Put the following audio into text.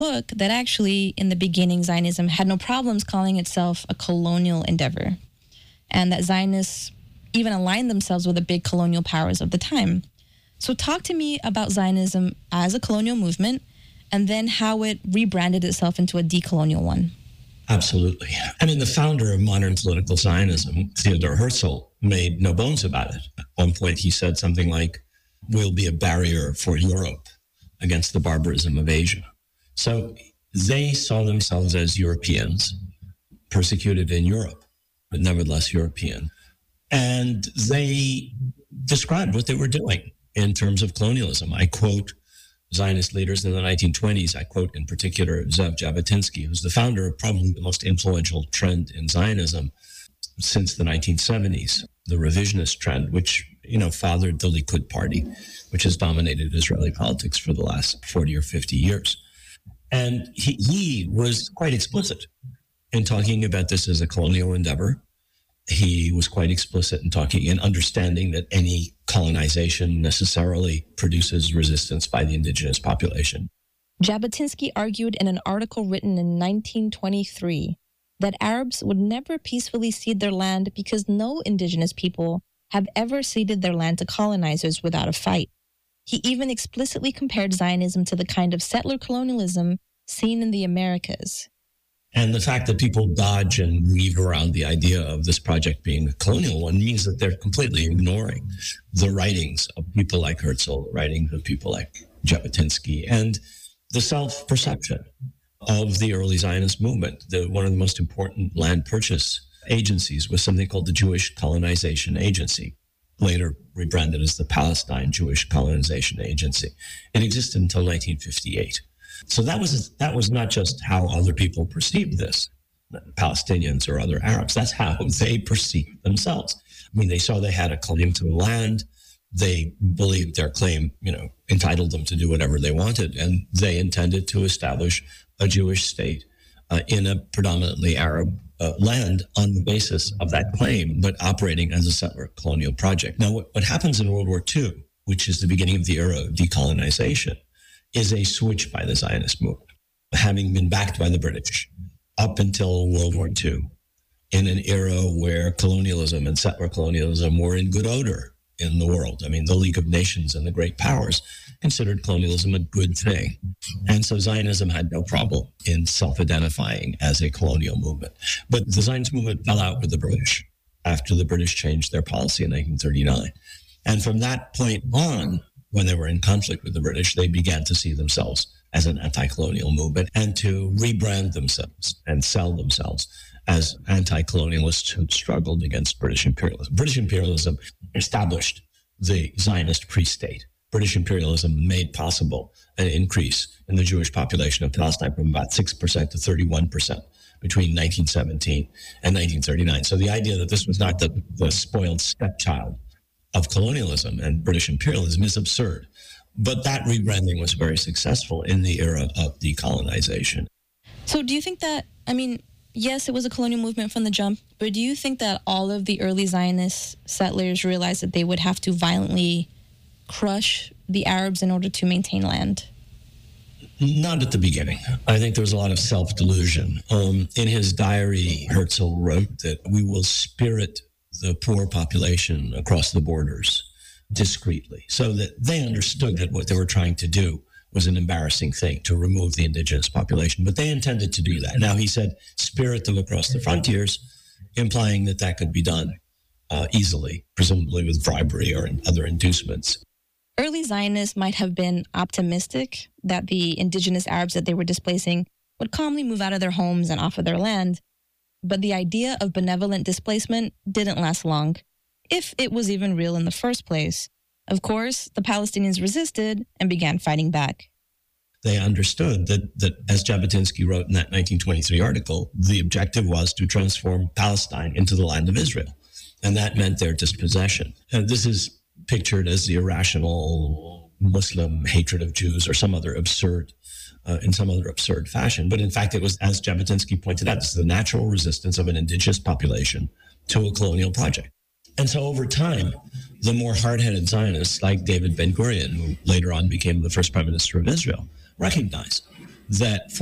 book that actually, in the beginning, Zionism had no problems calling itself a colonial endeavor, and that Zionists even aligned themselves with the big colonial powers of the time. So talk to me about Zionism as a colonial movement, and then how it rebranded itself into a decolonial one. Absolutely. I mean, the founder of modern political Zionism, Theodor Herzl, made no bones about it. At one point, he said something like, "We'll be a barrier for Europe against the barbarism of Asia." So they saw themselves as Europeans, persecuted in Europe, but nevertheless European. And they described what they were doing in terms of colonialism. I quote Zionist leaders in the 1920s. I quote in particular Zev Jabotinsky, who's the founder of probably the most influential trend in Zionism since the 1970s, the revisionist trend, which, fathered the Likud party, which has dominated Israeli politics for the last 40 or 50 years. And he was quite explicit in talking about this as a colonial endeavor. He was quite explicit in talking and understanding that any colonization necessarily produces resistance by the indigenous population. Jabotinsky argued in an article written in 1923 that Arabs would never peacefully cede their land because no indigenous people have ever ceded their land to colonizers without a fight. He even explicitly compared Zionism to the kind of settler colonialism seen in the Americas. And the fact that people dodge and weave around the idea of this project being a colonial one means that they're completely ignoring the writings of people like Herzl, the writings of people like Jabotinsky, and the self-perception of the early Zionist movement. One of the most important land purchase agencies was something called the Jewish Colonization Agency, later rebranded as the Palestine Jewish Colonization Agency. It existed until 1958. So that was not just how other people perceived this, Palestinians or other Arabs. That's how they perceived themselves. I mean, they saw they had a claim to the land. They believed their claim, entitled them to do whatever they wanted. And they intended to establish a Jewish state in a predominantly Arab land on the basis of that claim, but operating as a settler colonial project. Now, what happens in World War II, which is the beginning of the era of decolonization, is a switch by the Zionist movement, having been backed by the British up until World War II, in an era where colonialism and settler colonialism were in good odor in the world. I mean, the League of Nations and the great powers considered colonialism a good thing. And so Zionism had no problem in self-identifying as a colonial movement. But the Zionist movement fell out with the British after the British changed their policy in 1939. And from that point on, when they were in conflict with the British, they began to see themselves as an anti-colonial movement and to rebrand themselves and sell themselves as anti-colonialists who struggled against British imperialism. British imperialism established the Zionist pre-state. British imperialism made possible an increase in the Jewish population of Palestine from about 6% to 31% between 1917 and 1939. So the idea that this was not the spoiled stepchild of colonialism and British imperialism is absurd. But that rebranding was very successful in the era of decolonization. So do you think that, yes, it was a colonial movement from the jump, but do you think that all of the early Zionist settlers realized that they would have to violently crush the Arabs in order to maintain land? Not at the beginning. I think there was a lot of self-delusion. In his diary, Herzl wrote that we will spirit the poor population across the borders discreetly, so that they understood that what they were trying to do was an embarrassing thing, to remove the indigenous population. But they intended to do that. Now, he said, spirit them across the frontiers, implying that could be done easily, presumably with bribery or other inducements. Early Zionists might have been optimistic that the indigenous Arabs that they were displacing would calmly move out of their homes and off of their land. But the idea of benevolent displacement didn't last long, if it was even real in the first place. Of course, the Palestinians resisted and began fighting back. They understood that, as Jabotinsky wrote in that 1923 article, the objective was to transform Palestine into the land of Israel. And that meant their dispossession. And this is pictured as the irrational Muslim hatred of Jews or in some other absurd fashion. But in fact, it was, as Jabotinsky pointed out, this is the natural resistance of an indigenous population to a colonial project. And so over time, the more hard-headed Zionists like David Ben-Gurion, who later on became the first prime minister of Israel, recognized that